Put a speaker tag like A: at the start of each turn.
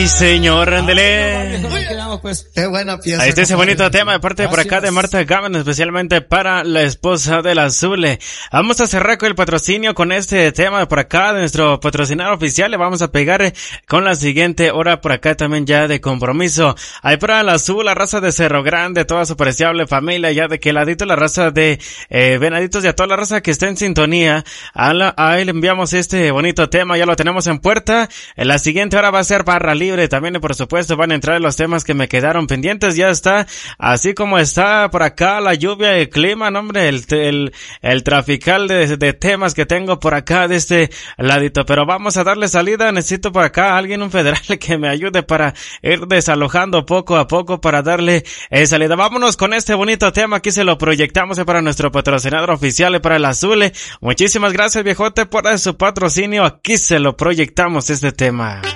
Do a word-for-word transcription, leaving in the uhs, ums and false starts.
A: señor, ándele.
B: Pues, qué buena pieza.
A: Ahí está ese bonito tema de parte de por acá de Marta Gaman, especialmente para la esposa del Azule. Vamos a cerrar con el patrocinio con este tema de por acá de nuestro patrocinador oficial. Le vamos a pegar con la siguiente hora por acá también ya de compromiso. Ahí para el Azul, la raza de Cerro Grande, toda su apreciable familia, ya de que ladito la raza de eh, Venaditos y a toda la raza que está en sintonía. A, la, a él le enviamos este bonito tema, ya lo tenemos en puerta. En la siguiente hora va a ser barra libre también y por supuesto van a entrar los temas que me quedaron pendientes. Ya está, así como está por acá la lluvia, el clima, no hombre, el, el, el trafical de, de temas que tengo por acá de este ladito, pero vamos a darle salida. Necesito por acá a alguien, un federal que me ayude para ir desalojando poco a poco para darle eh, salida. Vámonos con este bonito tema, aquí se lo proyectamos para nuestro patrocinador oficial y para el Azul. Muchísimas gracias viejote por su patrocinio, aquí se lo proyectamos este tema.